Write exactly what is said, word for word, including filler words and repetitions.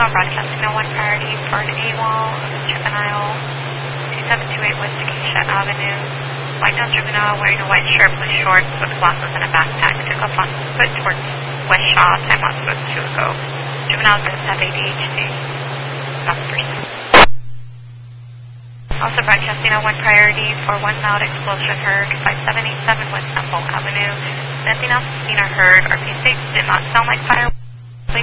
on broadcasting on one priority for an AWOL of a juvenile, two seven two eight West Acacia Avenue. White down juvenile wearing a white shirt, blue shorts with glasses and a backpack. Took off on foot towards West Shaw, time on supposed to ago. Juvenile does have A D H D. Not the person. Also broadcasting on one priority for one loud explosion heard by seven eight seven West Temple Avenue. Nothing else seen or heard. R P six did not sound like fireworks.